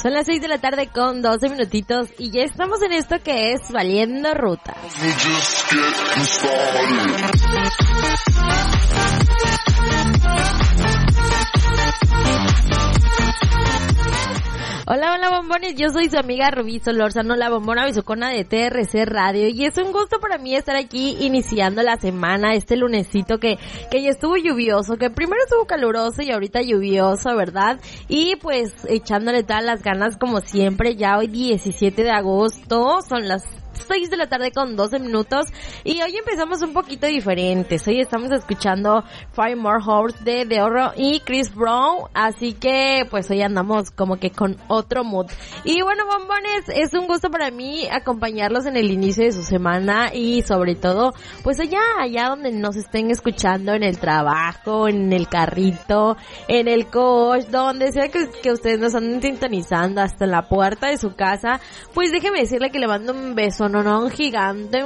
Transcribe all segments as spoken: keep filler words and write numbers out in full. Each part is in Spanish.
Son las seis de la tarde con doce minutitos y ya estamos en esto que es Valiendo Ruta. Hola, hola bombones, yo soy su amiga Rubí Solórzano, la bombona besucona de T R C Radio, y es un gusto para mí estar aquí iniciando la semana, este lunesito que, que ya estuvo lluvioso, que primero estuvo caluroso y ahorita lluvioso, ¿verdad? Y pues echándole todas las ganas como siempre, ya hoy diecisiete de agosto, son las seis de la tarde con doce minutos y hoy empezamos un poquito diferentes. Hoy estamos escuchando Five More Hours de Deorro y Chris Brown, así que pues hoy andamos como que con otro mood. Y bueno, bombones, es un gusto para mí acompañarlos en el inicio de su semana y sobre todo pues allá, allá donde nos estén escuchando, en el trabajo, en el carrito, en el coche, donde sea que, que ustedes nos anden sintonizando, hasta en la puerta de su casa, pues déjeme decirle que le mando un beso no, no, un gigante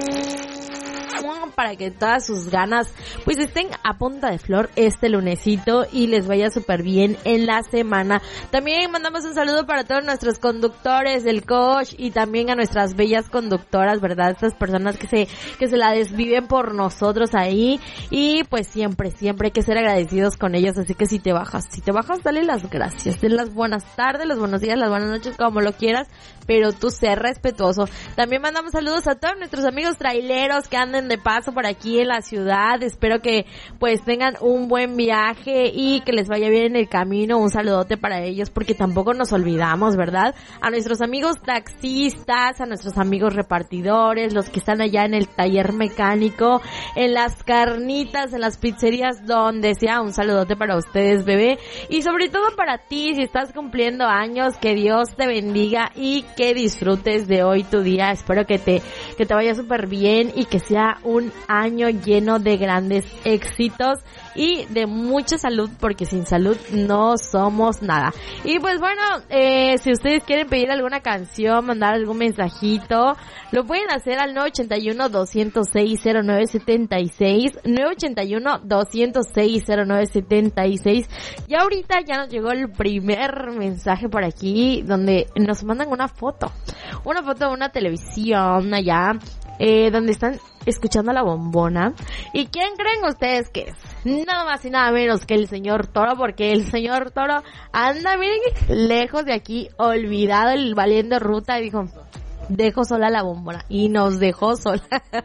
para que todas sus ganas pues estén a punta de flor este lunesito y les vaya súper bien en la semana. También mandamos un saludo para todos nuestros conductores del coach y también a nuestras bellas conductoras, ¿verdad? Estas personas que se que se la desviven por nosotros ahí y pues siempre, siempre hay que ser agradecidos con ellos, así que si te bajas, si te bajas dale las gracias, den las buenas tardes, los buenos días, las buenas noches, como lo quieras, pero tú sé respetuoso. También mandamos saludos a todos nuestros amigos traileros que anden de paso por aquí en la ciudad. Espero que pues tengan un buen viaje y que les vaya bien en el camino. Un saludote para ellos porque tampoco nos olvidamos, ¿verdad? A nuestros amigos taxistas, a nuestros amigos repartidores, los que están allá en el taller mecánico, en las carnitas, en las pizzerías, donde sea. Un saludote para ustedes, bebé. Y sobre todo para ti, si estás cumpliendo años, que Dios te bendiga y que disfrutes de hoy tu día. Espero que te, que te vaya súper bien y que sea un año lleno de grandes éxitos y de mucha salud, porque sin salud no somos nada. Y pues bueno, eh, si ustedes quieren pedir alguna canción, mandar algún mensajito, lo pueden hacer al nueve ocho uno, dos cero seis, cero nueve siete seis, nueve ocho uno, dos cero seis, cero nueve siete seis. Y ahorita ya nos llegó el primer mensaje por aquí, donde nos mandan una foto, una foto de una televisión allá, eh, donde están escuchando a la bombona. ¿Y quién creen ustedes que es? Nada más y nada menos que el señor Toro, porque el señor Toro anda, miren, lejos de aquí, olvidado el Valiendo Ruta, y dijo, dejo sola a la bombona, y nos dejó sola.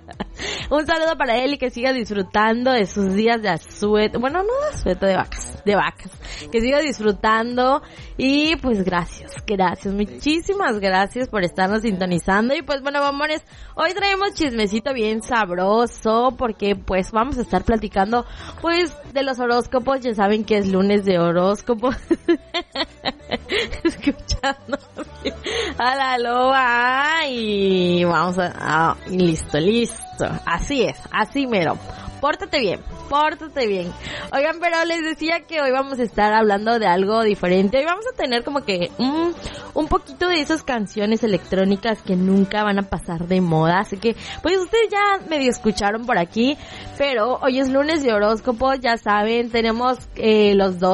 Un saludo para él y que siga disfrutando de sus días de asueto, bueno, no de asueto, de vacas, de vacas, que siga disfrutando y pues gracias, gracias, muchísimas gracias por estarnos sintonizando. Y pues bueno, bombones, hoy traemos chismecito bien sabroso porque pues vamos a estar platicando pues de los horóscopos. Ya saben que es lunes de horóscopos. Escuchando a la loba y vamos a, ah, listo, listo, así es, así mero. Pórtate bien, pórtate bien. Oigan, pero les decía que hoy vamos a estar hablando de algo diferente. Hoy vamos a tener como que un, un poquito de esas canciones electrónicas que nunca van a pasar de moda. Así que, pues ustedes ya medio escucharon por aquí. Pero hoy es lunes de horóscopo, ya saben, tenemos eh, los dos